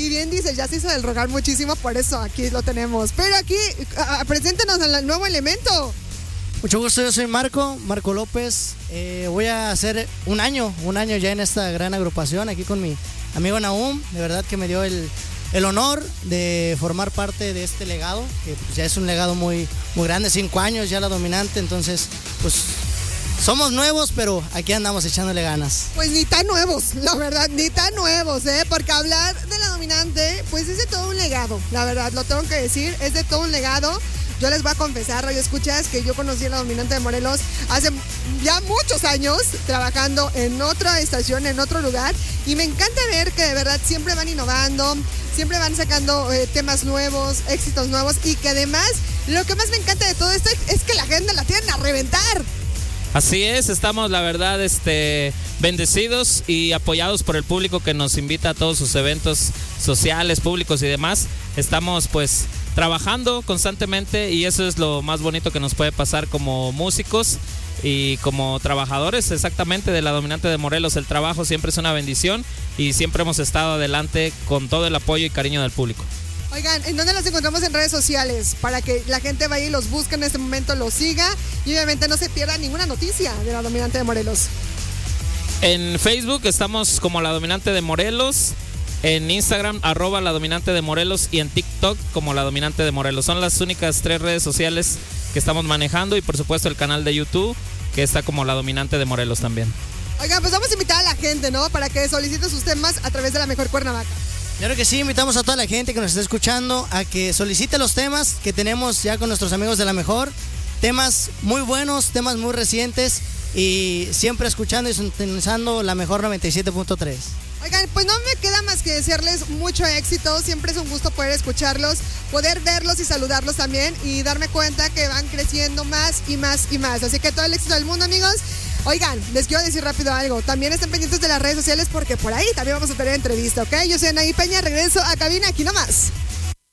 bien dices, ya se hizo del rogar muchísimo, por eso aquí lo tenemos. Pero aquí, preséntanos al nuevo elemento. Mucho gusto, yo soy Marco López. Voy a hacer un año ya en esta gran agrupación, aquí con mi amigo Nahum. De verdad que me dio el honor de formar parte de este legado, que pues ya es un legado muy, muy grande, 5 años ya la Dominante, entonces pues somos nuevos, pero aquí andamos echándole ganas. Pues ni tan nuevos, la verdad, ni tan nuevos, porque hablar de la Dominante, pues es de todo un legado, la verdad, lo tengo que decir, es de todo un legado. Yo les voy a confesar, Radio Escuchas, que yo conocí a la Dominante de Morelos hace ya muchos años, trabajando en otra estación, en otro lugar, y me encanta ver que de verdad siempre van innovando, siempre van sacando temas nuevos, éxitos nuevos, y que además, lo que más me encanta de todo esto es que la gente la tienen a reventar. Así es, estamos la verdad bendecidos y apoyados por el público que nos invita a todos sus eventos sociales, públicos y demás. Estamos pues trabajando constantemente y eso es lo más bonito que nos puede pasar como músicos y como trabajadores exactamente de la Dominante de Morelos. El trabajo siempre es una bendición y siempre hemos estado adelante con todo el apoyo y cariño del público. Oigan, ¿en dónde los encontramos en redes sociales? Para que la gente vaya y los busque en este momento, los siga y obviamente no se pierda ninguna noticia de la Dominante de Morelos. En Facebook estamos como La Dominante de Morelos, en Instagram @La Dominante de Morelos y en TikTok como La Dominante de Morelos. Son las únicas 3 redes sociales que estamos manejando y por supuesto el canal de YouTube que está como La Dominante de Morelos también. Oigan, pues vamos a invitar a la gente, ¿no? Para que solicite sus temas a través de La Mejor Cuernavaca. Claro que sí, invitamos a toda la gente que nos está escuchando a que solicite los temas que tenemos ya con nuestros amigos de La Mejor. Temas muy buenos, temas muy recientes y siempre escuchando y sintonizando La Mejor 97.3. Oigan, pues no me queda más que desearles mucho éxito, siempre es un gusto poder escucharlos, poder verlos y saludarlos también y darme cuenta que van creciendo más y más y más. Así que todo el éxito del mundo, amigos. Oigan, les quiero decir rápido algo, también estén pendientes de las redes sociales porque por ahí también vamos a tener entrevista, ¿ok? Yo soy Anaí Peña, regreso a cabina aquí nomás.